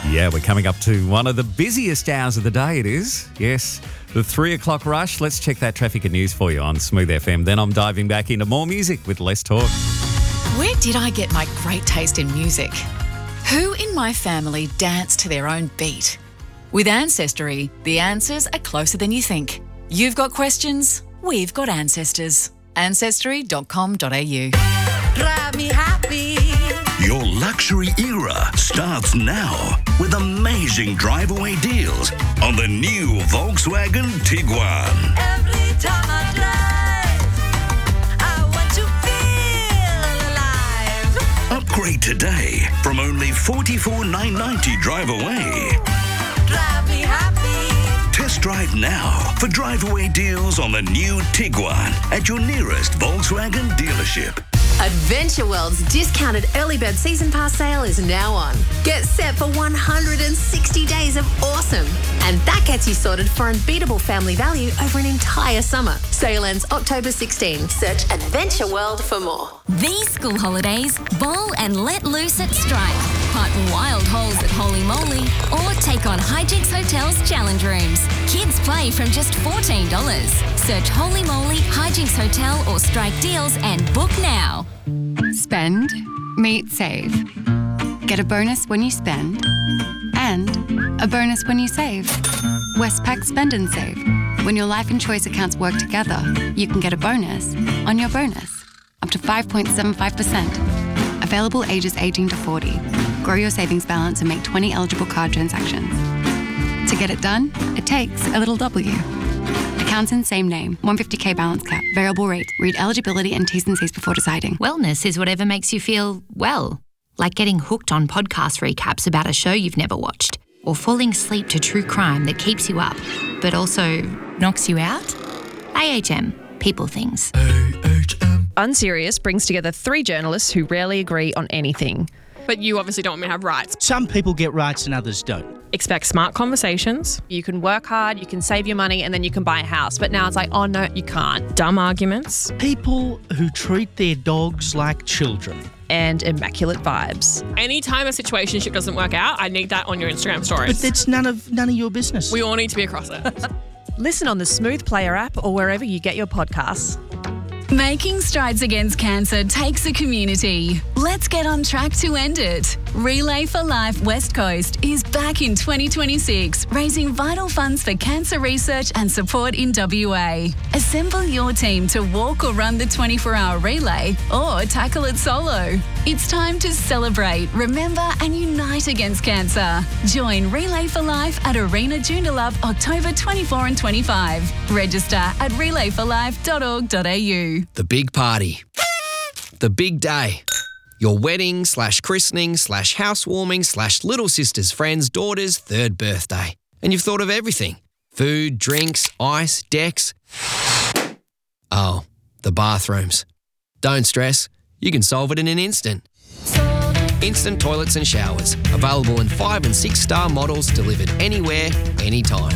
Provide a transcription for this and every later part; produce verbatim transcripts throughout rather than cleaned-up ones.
Yeah, we're coming up to one of the busiest hours of the day, it is. Yes, the three o'clock rush. Let's check that traffic and news for you on Smooth F M. Then I'm diving back into more music with Less Talk. Where did I get my great taste in music? Who in my family dance to their own beat? With Ancestry, the answers are closer than you think. You've got questions, we've got ancestors. ancestry dot com dot a u. Drive me happy. Your luxury era starts now with amazing drive-away deals on the new Volkswagen Tiguan. Every time I drive, I want to feel alive. Upgrade today from only forty-four thousand nine hundred ninety drive away. Drive me happy. Test drive now for drive-away deals on the new Tiguan at your nearest Volkswagen dealership. Adventure World's discounted early bird season pass sale is now on. Get set for one hundred sixty days of awesome. And that gets you sorted for unbeatable family value over an entire summer. Sale ends October sixteenth. Search Adventure World for more. These school holidays, bowl and let loose at Strike. Hunt wild holes at Holy Moly or take on Hijinks Hotel's challenge rooms. Kids play from just fourteen dollars. Search Holy Moly, Hijinks Hotel or Strike deals and book now. Spend, meet, save. Get a bonus when you spend and a bonus when you save. Westpac Spend and Save. When your life and choice accounts work together, you can get a bonus on your bonus, up to five point seven five percent. Available ages eighteen to forty. Grow your savings balance and make twenty eligible card transactions. To get it done, it takes a little W. Accounts in same name, one hundred fifty thousand balance cap, variable rate. Read eligibility and T's and C's before deciding. Wellness is whatever makes you feel well, like getting hooked on podcast recaps about a show you've never watched, or falling asleep to true crime that keeps you up, but also knocks you out. A H M, people things. A H M. Unserious brings together three journalists who rarely agree on anything. But you obviously don't want me to have rights. Some people get rights and others don't. Expect smart conversations. You can work hard, you can save your money, and then you can buy a house. But now it's like, oh no, you can't. Dumb arguments. People who treat their dogs like children. And immaculate vibes. Anytime a situationship doesn't work out, I need that on your Instagram stories. But that's none of none of your business. We all need to be across it. Listen on the Smooth Player app or wherever you get your podcasts. Making strides against cancer takes a community. Let's get on track to end it. Relay for Life West Coast is back in twenty twenty-six, raising vital funds for cancer research and support in W A. Assemble your team to walk or run the twenty-four hour relay or tackle it solo. It's time to celebrate, remember and unite against cancer. Join Relay for Life at Arena Joondalup October twenty-fourth and twenty-fifth. Register at relay for life dot org dot a u. The big party. The big day. Your wedding slash christening slash housewarming slash little sister's friend's daughter's third birthday. And you've thought of everything. Food, drinks, ice, decks. Oh, the bathrooms. Don't stress. You can solve it in an instant. Instant toilets and showers. Available in five and six star models delivered anywhere, anytime.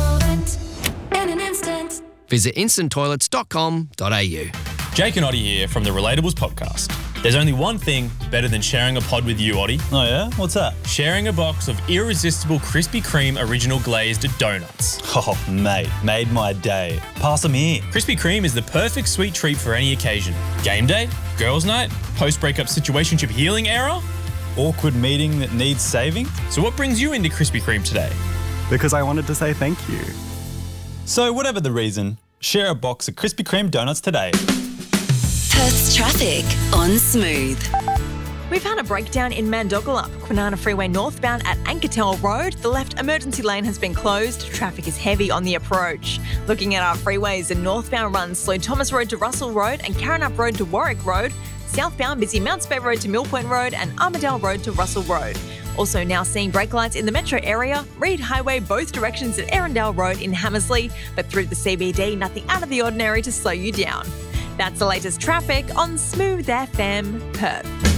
In an instant. Visit instant toilets dot com dot a u. Jake and Oddie here from the Relatables podcast. There's only one thing better than sharing a pod with you, Oddie. Oh yeah? What's that? Sharing a box of irresistible Krispy Kreme original glazed donuts. Oh, mate, made my day. Pass them here. Krispy Kreme is the perfect sweet treat for any occasion. Game day, girls' night, post-breakup situationship healing era, awkward meeting that needs saving. So what brings you into Krispy Kreme today? Because I wanted to say thank you. So whatever the reason, share a box of Krispy Kreme donuts today. Perth's traffic on Smooth. We've had a breakdown in Mandogalup, Kwinana Freeway northbound at Ankertel Road. The left emergency lane has been closed. Traffic is heavy on the approach. Looking at our freeways, the northbound runs Slow Thomas Road to Russell Road and Carrinup Road to Warwick Road. Southbound busy Mount Spey Road to Mill Point Road and Armadale Road to Russell Road. Also now seeing brake lights in the metro area, Reed Highway both directions at Arundel Road in Hammersley, but through the C B D, nothing out of the ordinary to slow you down. That's the latest traffic on Smooth F M Perth.